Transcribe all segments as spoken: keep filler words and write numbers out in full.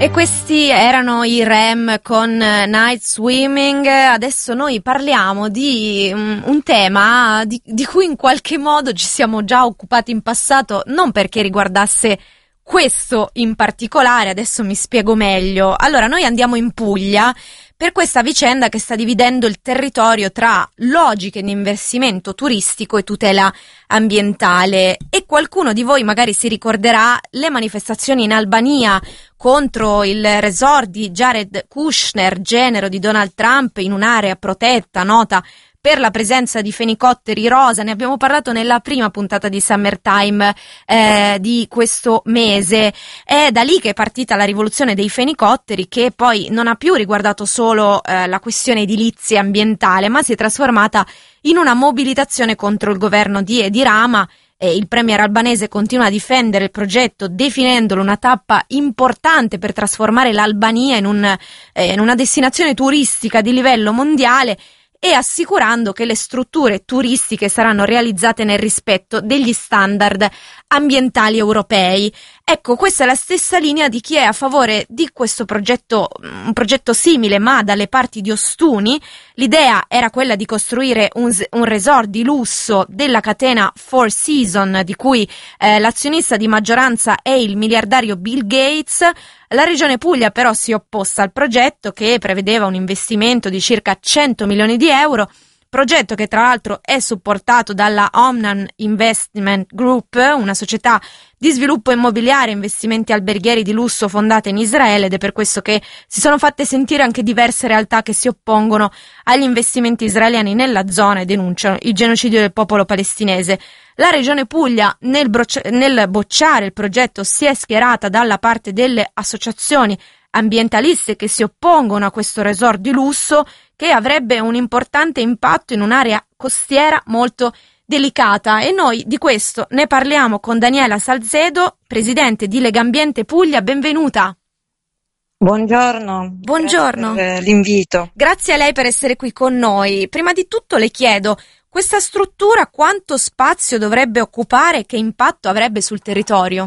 E questi erano i R E M con Night Swimming. Adesso noi parliamo di um, un tema di, di cui in qualche modo ci siamo già occupati in passato, non perché riguardasse questo in particolare, adesso mi spiego meglio. Allora, noi andiamo in Puglia per questa vicenda che sta dividendo il territorio tra logiche di investimento turistico e tutela ambientale, e qualcuno di voi magari si ricorderà le manifestazioni in Albania contro il resort di Jared Kushner, genero di Donald Trump, in un'area protetta nota per la presenza di fenicotteri rosa. Ne abbiamo parlato nella prima puntata di Summertime eh, di questo mese. È da lì che è partita la rivoluzione dei fenicotteri, che poi non ha più riguardato solo eh, la questione edilizia e ambientale, ma si è trasformata in una mobilitazione contro il governo di Edi Rama. E il premier albanese continua a difendere il progetto, definendolo una tappa importante per trasformare l'Albania in, un, eh, in una destinazione turistica di livello mondiale, e assicurando che le strutture turistiche saranno realizzate nel rispetto degli standard ambientali europei. Ecco, questa è la stessa linea di chi è a favore di questo progetto, un progetto simile ma dalle parti di Ostuni. L'idea era quella di costruire un, un resort di lusso della catena Four Seasons, di cui eh, l'azionista di maggioranza è il miliardario Bill Gates. La regione Puglia però si è opposta al progetto, che prevedeva un investimento di circa cento milioni di euro, progetto che tra l'altro è supportato dalla Omnan Investment Group, una società di sviluppo immobiliare e investimenti alberghieri di lusso fondata in Israele, ed è per questo che si sono fatte sentire anche diverse realtà che si oppongono agli investimenti israeliani nella zona e denunciano il genocidio del popolo palestinese. La regione Puglia nel, broci- nel bocciare il progetto si è schierata dalla parte delle associazioni ambientaliste che si oppongono a questo resort di lusso, che avrebbe un importante impatto in un'area costiera molto delicata. E noi di questo ne parliamo con Daniela Salzedo, presidente di Legambiente Puglia. Benvenuta. Buongiorno. Buongiorno. Grazie per l'invito. Grazie a lei per essere qui con noi. Prima di tutto le chiedo, questa struttura quanto spazio dovrebbe occupare e che impatto avrebbe sul territorio?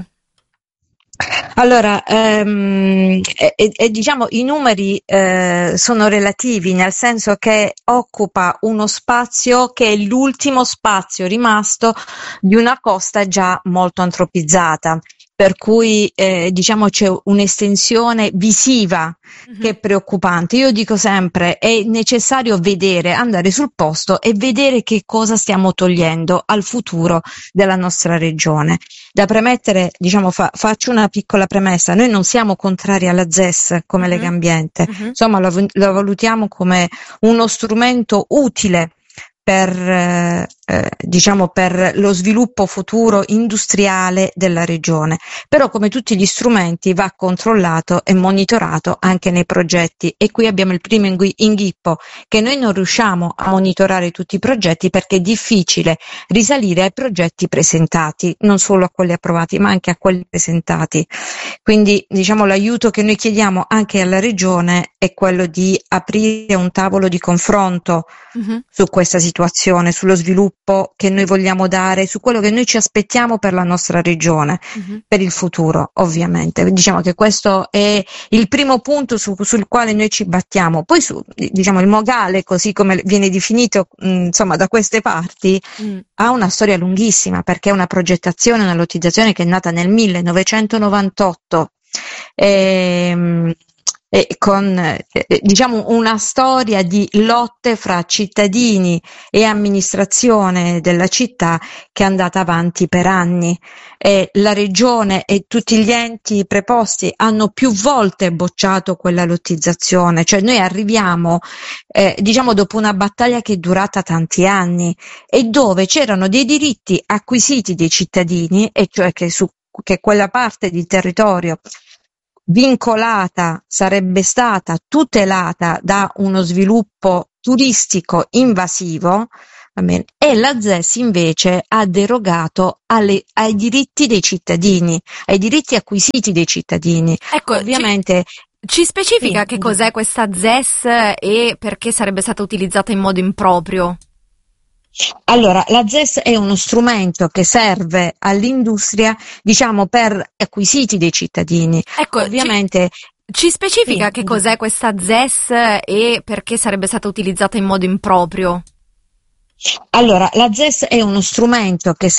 Allora, ehm, e, e, diciamo i numeri eh, sono relativi, nel senso che occupa uno spazio che è l'ultimo spazio rimasto di una costa già molto antropizzata, per cui eh, diciamo c'è un'estensione visiva mm-hmm. che è preoccupante. Io dico sempre, è necessario vedere, andare sul posto e vedere che cosa stiamo togliendo al futuro della nostra regione. Da premettere, diciamo, fa, faccio una piccola premessa: noi non siamo contrari alla Z E S come mm-hmm. Legambiente, mm-hmm. insomma lo, lo valutiamo come uno strumento utile per eh, diciamo per lo sviluppo futuro industriale della regione, però come tutti gli strumenti va controllato e monitorato anche nei progetti, e qui abbiamo il primo inghippo, che noi non riusciamo a monitorare tutti i progetti perché è difficile risalire ai progetti presentati, non solo a quelli approvati ma anche a quelli presentati. Quindi diciamo l'aiuto che noi chiediamo anche alla regione è quello di aprire un tavolo di confronto mm-hmm. su questa situazione, sullo sviluppo che noi vogliamo dare, su quello che noi ci aspettiamo per la nostra regione, uh-huh. per il futuro ovviamente. Diciamo che questo è il primo punto su, sul quale noi ci battiamo. Poi su, diciamo, il Mogale, così come viene definito mh, insomma da queste parti, uh-huh. ha una storia lunghissima, perché è una progettazione, una lottizzazione che è nata nel millenovecentonovantotto. E, E con eh, diciamo una storia di lotte fra cittadini e amministrazione della città che è andata avanti per anni, e la regione e tutti gli enti preposti hanno più volte bocciato quella lottizzazione. Cioè noi arriviamo eh, diciamo dopo una battaglia che è durata tanti anni e dove c'erano dei diritti acquisiti dei cittadini, e cioè che su che quella parte di territorio vincolata sarebbe stata tutelata da uno sviluppo turistico invasivo, e la Z E S invece ha derogato alle, ai diritti dei cittadini, ai diritti acquisiti dei cittadini. Ecco, ovviamente. Ci, ci specifica sì. Che cos'è questa Z E S e perché sarebbe stata utilizzata in modo improprio? Allora, la Z E S è uno strumento che serve all'industria, diciamo, per acquisiti dei cittadini. Ecco, ovviamente. Ci... Ci specifica Sì. che cos'è questa Z E S e perché sarebbe stata utilizzata in modo improprio? Allora, la Z E S è uno strumento che